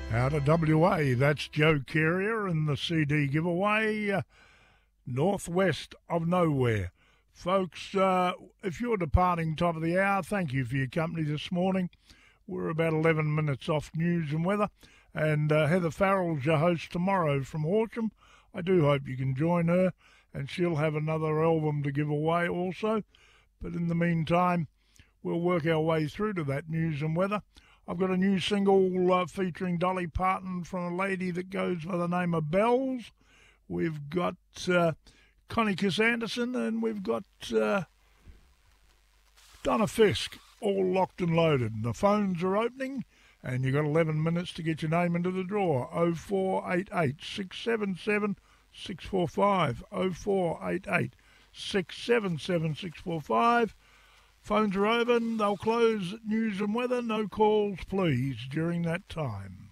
Out of WA, that's Joe Carrier in the CD giveaway, Northwest of Nowhere. Folks, if you're departing top of the hour, thank you for your company this morning. We're about 11 minutes off news and weather, and Heather Farrell's your host tomorrow from Horsham. I do hope you can join her, and she'll have another album to give away also. But in the meantime, we'll work our way through to that news and weather. I've got a new single featuring Dolly Parton from a lady that goes by the name of Bells. We've got Connie Kiss Anderson, and we've got Donna Fisk, all locked and loaded. And the phones are opening, and you've got 11 minutes to get your name into the draw. 0488 677 645. 0488 677 645. Phones are open. They'll close news and weather. No calls, please, during that time.